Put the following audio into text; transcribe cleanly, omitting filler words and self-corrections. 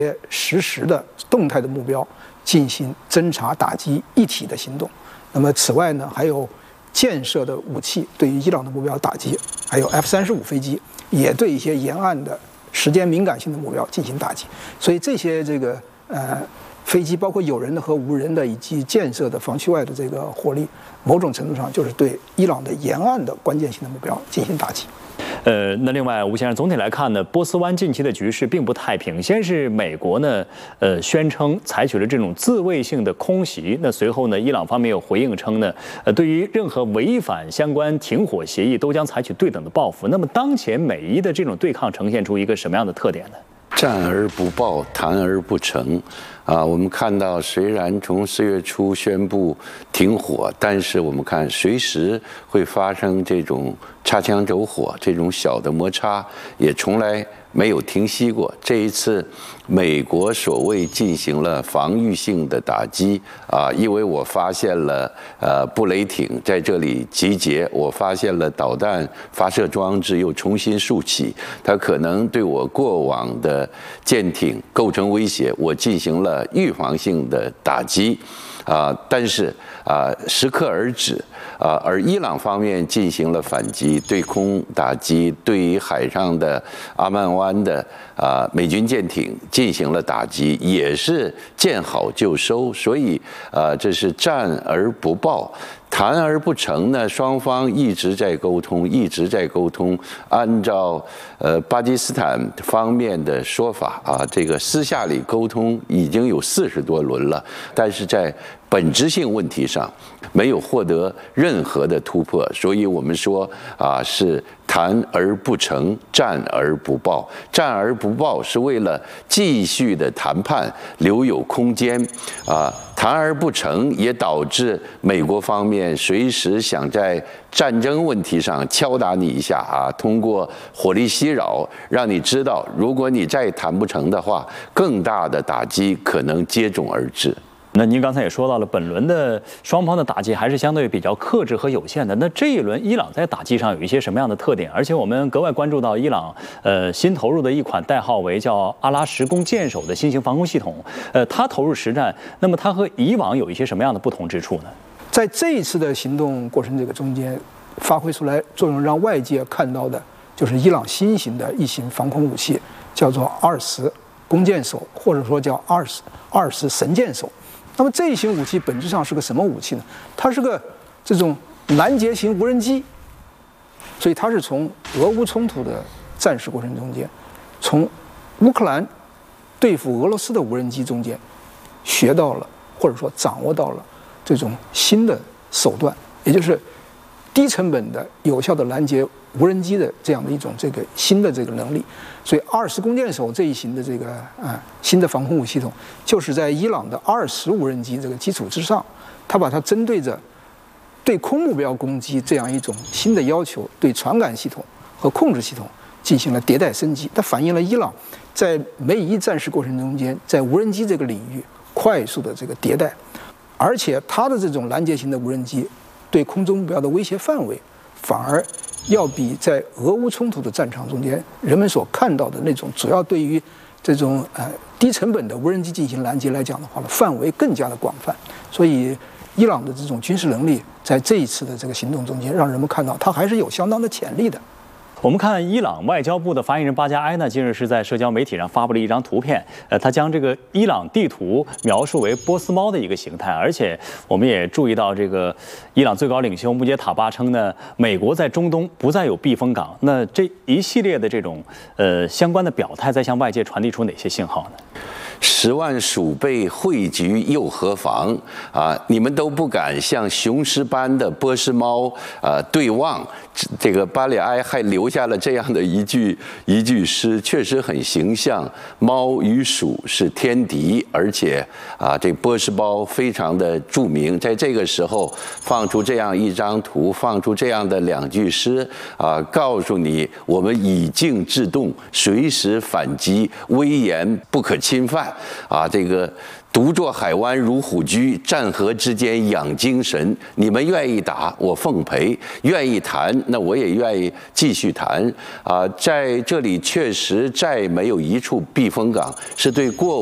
实时的动态的目标进行侦察打击一体的行动。那么此外呢，还有建设的武器对于伊朗的目标打击，还有 F-35飞机也对一些沿岸的时间敏感性的目标进行打击。所以这些飞机，包括有人的和无人的，以及建设的防区外的这个火力，某种程度上就是对伊朗的沿岸的关键性的目标进行打击。 那另外，吴先生，总体来看呢，波斯湾近期的局势并不太平。先是美国呢，宣称采取了这种自卫性的空袭。那随后呢，伊朗方面又回应称呢，对于任何违反相关停火协议，都将采取对等的报复。那么，当前美伊的这种对抗呈现出一个什么样的特点呢？ 战而不报，谈而不成。我们看到，虽然从4月初宣布停火，但是我们看随时会发生这种擦枪走火，这种小的摩擦也从来没有停息过。这一次，美国所谓进行了防御性的打击因为我发现了布雷艇在这里集结，我发现了导弹发射装置又重新竖起，它可能对我过往的舰艇构成威胁，我进行了预防性的打击但是适可而止而伊朗方面进行了反击，对空打击，对于海上的阿曼湾的美军舰艇进行了打击，也是见好就收。所以这是战而不报。谈而不成呢，双方一直在沟通，一直在沟通。按照巴基斯坦方面的说法这个私下里沟通已经有40多轮了，但是在本质性问题上没有获得任何的突破，所以我们说是谈而不成，战而不报。战而不报是为了继续的谈判留有空间谈而不成也导致美国方面随时想在战争问题上敲打你一下通过火力袭扰让你知道，如果你再谈不成的话，更大的打击可能接踵而至。 那您刚才也说到了，本轮的双方的打击还是相对比较克制和有限的。那这一轮伊朗在打击上有一些什么样的特点？而且我们格外关注到伊朗新投入的一款代号为叫阿拉什宫箭手的新型防空系统，它投入实战，那么它和以往有一些什么样的不同之处呢？ 在这一次的行动过程中间，发挥出来作用，让外界看到的就是伊朗新型的一型防空武器，叫做20弓箭手，或者说叫20神箭手。那么这一型武器本质上是个什么武器呢？它是个这种拦截型无人机，所以它是从俄乌冲突的战事过程中间，从乌克兰对付俄罗斯的无人机中间学到了，或者说掌握到了这种新的手段，也就是低成本的有效的拦截无人机的这样的一种新的能力。所以20弓箭手这一型的新的防空武器系统，就是在伊朗的20无人机这个基础之上，它把它针对着对空目标攻击这样一种新的要求，对传感系统和控制系统进行了迭代升级。它反映了伊朗在美伊战事过程中间，在无人机这个领域快速的迭代，而且它的这种拦截型的无人机对空中目标的威胁范围反而要比在俄乌冲突的战场中间人们所看到的那种主要对于这种低成本的无人机进行拦截来讲的话呢，范围更加的广泛。所以伊朗的这种军事能力在这一次的这个行动中间，让人们看到它还是有相当的潜力的。 我们看伊朗外交部的发言人巴加埃呢，近日是在社交媒体上发布了一张图片，他将这个伊朗地图描述为波斯猫的一个形态，而且我们也注意到，这个伊朗最高领袖穆杰塔巴称呢，美国在中东不再有避风港。那这一系列的这种相关的表态，在向外界传递出哪些信号呢 ？10万鼠辈汇聚又何妨你们都不敢像雄狮般的波斯猫对望。这个巴里埃还留下了这样的一句诗，确实很形象。猫与鼠是天敌，而且这波斯猫非常的著名。在这个时候放出这样一张图，放出这样的2句诗告诉你我们以静制动，随时反击，威严不可侵犯啊，这个。独坐海湾如虎踞，战河之间养精神。你们愿意打，我奉陪；愿意谈，那我也愿意继续谈。啊，在这里确实再没有一处避风港是对过